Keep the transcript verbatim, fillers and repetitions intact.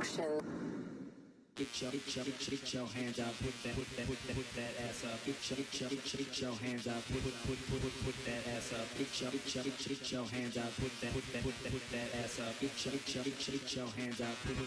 Get your, get your, get your, get your hands up, put that, put that, put that, put that ass up. Get your, get your, get your, get your hands up, put, put, put, put, put, put that ass up. Get your, get your, get your, get your hands up, put that, put that, put that, put that ass up. Get your, get your, get your, get your hands up, put